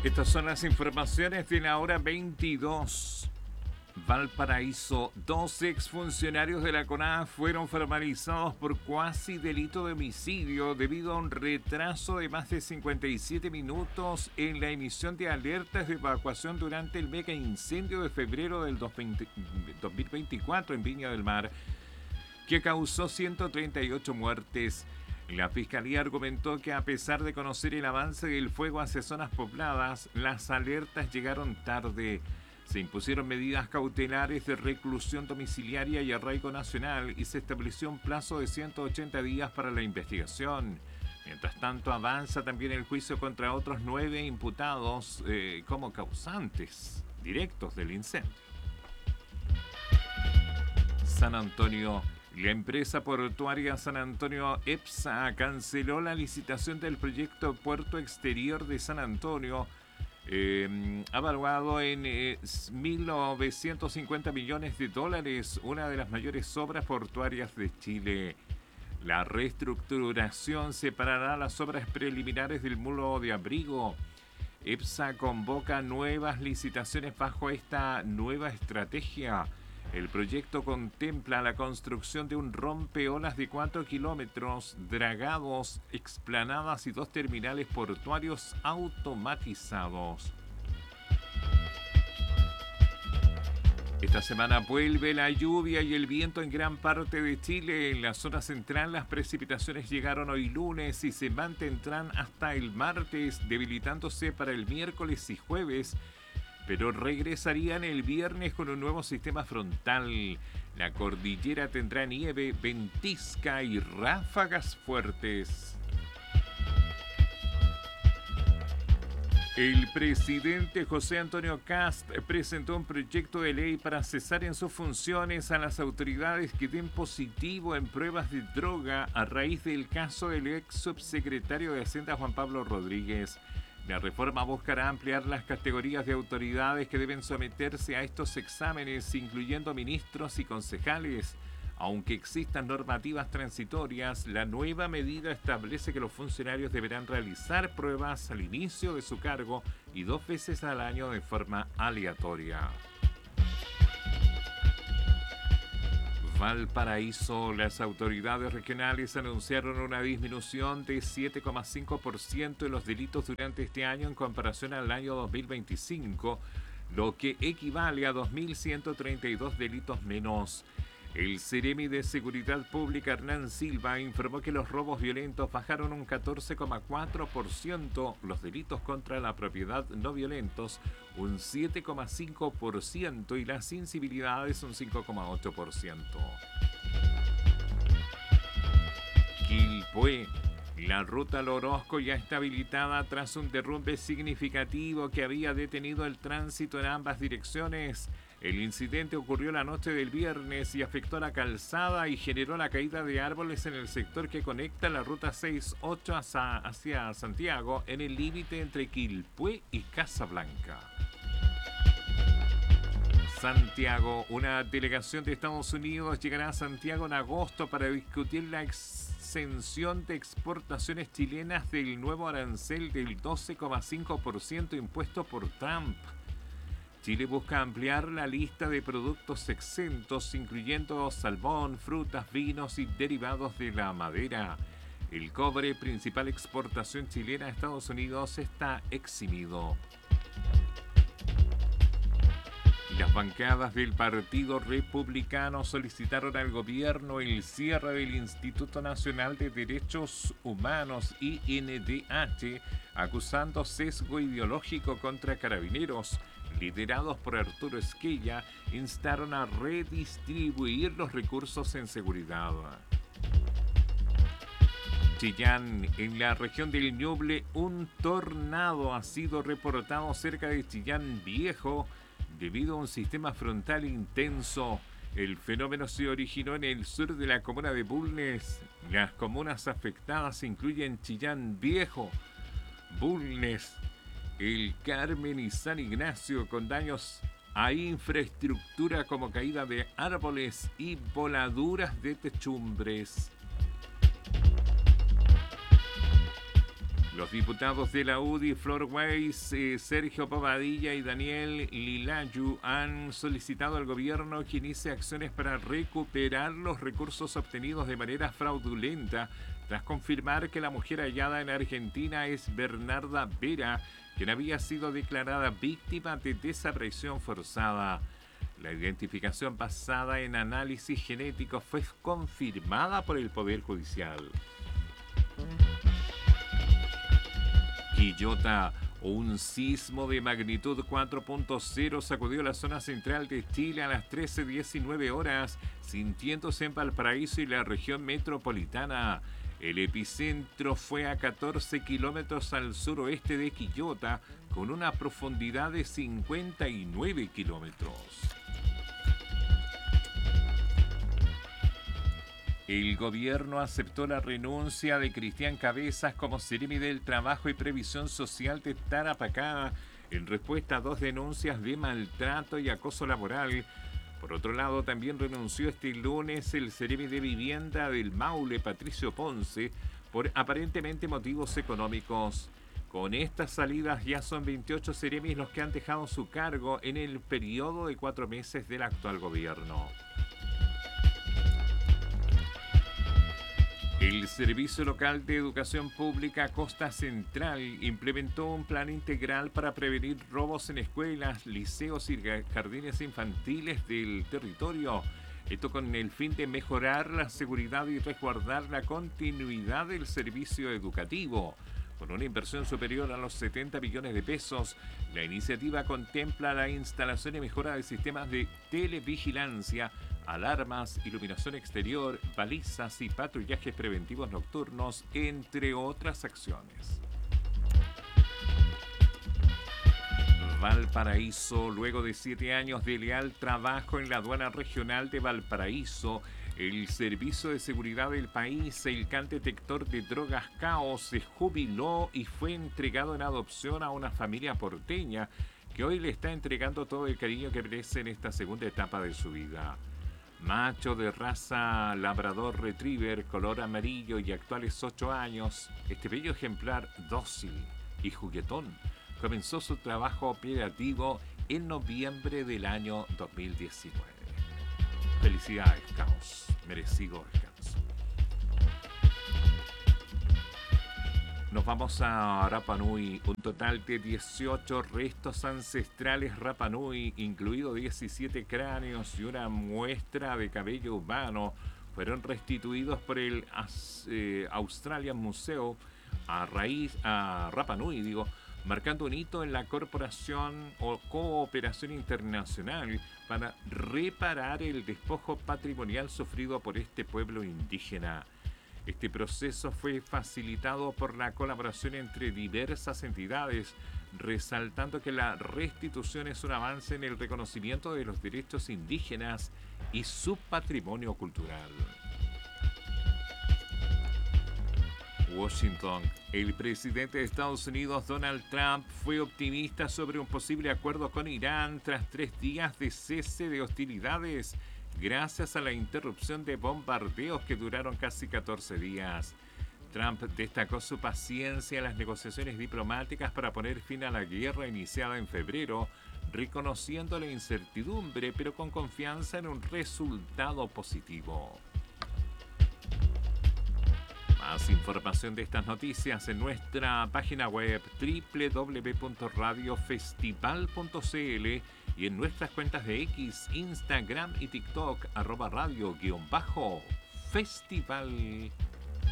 Estas son las informaciones de la hora 22. Valparaíso, dos exfuncionarios de la CONAF fueron formalizados por cuasi delito de homicidio debido a un retraso de más de 57 minutos en la emisión de alertas de evacuación durante el mega incendio de febrero del 2024 en Viña del Mar, que causó 138 muertes. La Fiscalía argumentó que a pesar de conocer el avance del fuego hacia zonas pobladas, las alertas llegaron tarde. Se impusieron medidas cautelares de reclusión domiciliaria y arraigo nacional y se estableció un plazo de 180 días para la investigación. Mientras tanto, avanza también el juicio contra otros 9 imputados como causantes directos del incendio. San Antonio. La empresa portuaria San Antonio EPSA canceló la licitación del proyecto Puerto Exterior de San Antonio, evaluado en $1.950 millones, una de las mayores obras portuarias de Chile. La reestructuración separará las obras preliminares del muro de abrigo. EPSA convoca nuevas licitaciones bajo esta nueva estrategia. El proyecto contempla la construcción de un rompeolas de 4 kilómetros, dragados, explanadas y 2 terminales portuarios automatizados. Esta semana vuelve la lluvia y el viento en gran parte de Chile. En la zona central las precipitaciones llegaron hoy lunes y se mantendrán hasta el martes, debilitándose para el miércoles y jueves, pero regresarían el viernes con un nuevo sistema frontal. La cordillera tendrá nieve, ventisca y ráfagas fuertes. El presidente José Antonio Kast presentó un proyecto de ley para cesar en sus funciones a las autoridades que den positivo en pruebas de droga a raíz del caso del ex subsecretario de Hacienda Juan Pablo Rodríguez. La reforma buscará ampliar las categorías de autoridades que deben someterse a estos exámenes, incluyendo ministros y concejales. Aunque existan normativas transitorias, la nueva medida establece que los funcionarios deberán realizar pruebas al inicio de su cargo y 2 veces al año de forma aleatoria. Valparaíso, las autoridades regionales anunciaron una disminución de 7,5% en los delitos durante este año en comparación al año 2025, lo que equivale a 2.132 delitos menos. El Ceremi de Seguridad Pública, Hernán Silva, informó que los robos violentos bajaron un 14,4%, los delitos contra la propiedad no violentos un 7,5% y las incivilidades un 5,8%. Quilpué. La ruta al Orozco ya está habilitada tras un derrumbe significativo que había detenido el tránsito en ambas direcciones. El incidente ocurrió la noche del viernes y afectó la calzada y generó la caída de árboles en el sector que conecta la ruta 68 hacia Santiago, en el límite entre Quilpué y Casablanca. Santiago. Una delegación de Estados Unidos llegará a Santiago en agosto para discutir la exención de exportaciones chilenas del nuevo arancel del 12,5% impuesto por Trump. Chile busca ampliar la lista de productos exentos, incluyendo salmón, frutas, vinos y derivados de la madera. El cobre, principal exportación chilena a Estados Unidos, está eximido. Las bancadas del Partido Republicano solicitaron al gobierno el cierre del Instituto Nacional de Derechos Humanos, INDH, acusando sesgo ideológico contra carabineros. Liderados por Arturo Esquella, instaron a redistribuir los recursos en seguridad. Chillán. En la región del Ñuble, un tornado ha sido reportado cerca de Chillán Viejo debido a un sistema frontal intenso. El fenómeno se originó en el sur de la comuna de Bulnes. Las comunas afectadas incluyen Chillán Viejo, Bulnes, El Carmen y San Ignacio, con daños a infraestructura como caída de árboles y voladuras de techumbres. Los diputados de la UDI, Flor Weiss, Sergio Bobadilla y Daniel Lilayu han solicitado al gobierno que inicie acciones para recuperar los recursos obtenidos de manera fraudulenta tras confirmar que la mujer hallada en Argentina es Bernarda Vera, quien había sido declarada víctima de desaparición forzada. La identificación basada en análisis genético fue confirmada por el Poder Judicial. Quillota, un sismo de magnitud 4.0 sacudió la zona central de Chile a las 13:19 horas, sintiéndose en Valparaíso y la región metropolitana. El epicentro fue a 14 kilómetros al suroeste de Quillota, con una profundidad de 59 kilómetros. El gobierno aceptó la renuncia de Cristian Cabezas como Seremi del Trabajo y Previsión Social de Tarapacá en respuesta a 2 denuncias de maltrato y acoso laboral. Por otro lado, también renunció este lunes el Seremi de Vivienda del Maule, Patricio Ponce, por aparentemente motivos económicos. Con estas salidas ya son 28 seremis los que han dejado su cargo en el periodo de 4 meses del actual gobierno. El Servicio Local de Educación Pública Costa Central implementó un plan integral para prevenir robos en escuelas, liceos y jardines infantiles del territorio. Esto con el fin de mejorar la seguridad y resguardar la continuidad del servicio educativo. Con una inversión superior a los 70 millones de pesos, la iniciativa contempla la instalación y mejora de sistemas de televigilancia, alarmas, iluminación exterior, balizas y patrullajes preventivos nocturnos, entre otras acciones. Valparaíso, luego de 7 años de leal trabajo en la aduana regional de Valparaíso, el Servicio de Seguridad del país, el CAN detector de drogas CAO, se jubiló y fue entregado en adopción a una familia porteña que hoy le está entregando todo el cariño que merece en esta segunda etapa de su vida. Macho de raza labrador retriever, color amarillo y actuales 8 años, este bello ejemplar dócil y juguetón comenzó su trabajo operativo en noviembre del año 2019. Felicidades, Caos. Merecido descanso. Nos vamos a Rapa Nui. Un total de 18 restos ancestrales Rapa Nui, incluidos 17 cráneos y una muestra de cabello humano, fueron restituidos por el Australian Museum a Rapa Nui, marcando un hito en la corporación o cooperación internacional para reparar el despojo patrimonial sufrido por este pueblo indígena. Este proceso fue facilitado por la colaboración entre diversas entidades, resaltando que la restitución es un avance en el reconocimiento de los derechos indígenas y su patrimonio cultural. Washington. El presidente de Estados Unidos, Donald Trump, fue optimista sobre un posible acuerdo con Irán tras 3 días de cese de hostilidades, gracias a la interrupción de bombardeos que duraron casi 14 días. Trump destacó su paciencia en las negociaciones diplomáticas para poner fin a la guerra iniciada en febrero, reconociendo la incertidumbre, pero con confianza en un resultado positivo. Más información de estas noticias en nuestra página web www.radiofestival.cl y en nuestras cuentas de X, Instagram y TikTok @radio_festival.